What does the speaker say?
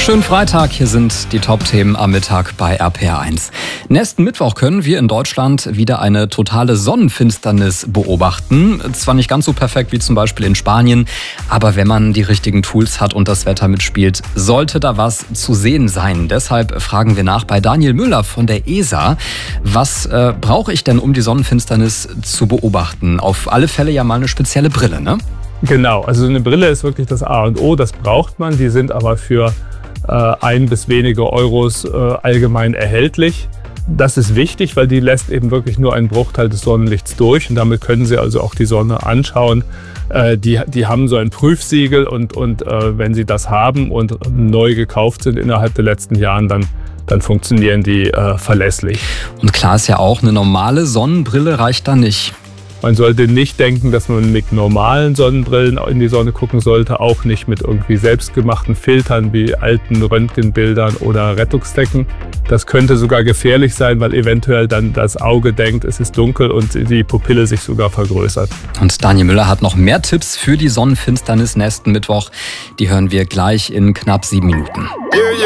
Schönen Freitag, hier sind die Top-Themen am Mittag bei RPR1. Nächsten Mittwoch können wir in Deutschland wieder eine totale Sonnenfinsternis beobachten. Zwar nicht ganz so perfekt wie zum Beispiel in Spanien, aber wenn man die richtigen Tools hat und das Wetter mitspielt, sollte da was zu sehen sein. Deshalb fragen wir nach bei Daniel Müller von der ESA. Was brauche ich denn, um die Sonnenfinsternis zu beobachten? Auf alle Fälle ja mal eine spezielle Brille, ne? Genau, also eine Brille ist wirklich das A und O, das braucht man. Die sind aber für 1 bis wenige Euros allgemein erhältlich. Das ist wichtig, weil die lässt eben wirklich nur einen Bruchteil des Sonnenlichts durch und damit können Sie also auch die Sonne anschauen. Die haben so ein Prüfsiegel und wenn Sie das haben und neu gekauft sind innerhalb der letzten Jahren, dann funktionieren die verlässlich. Und klar ist ja auch, eine normale Sonnenbrille reicht da nicht. Man sollte nicht denken, dass man mit normalen Sonnenbrillen in die Sonne gucken sollte, auch nicht mit irgendwie selbstgemachten Filtern wie alten Röntgenbildern oder Rettungsdecken. Das könnte sogar gefährlich sein, weil eventuell dann das Auge denkt, es ist dunkel und die Pupille sich sogar vergrößert. Und Daniel Müller hat noch mehr Tipps für die Sonnenfinsternis nächsten Mittwoch. Die hören wir gleich in knapp 7 Minuten.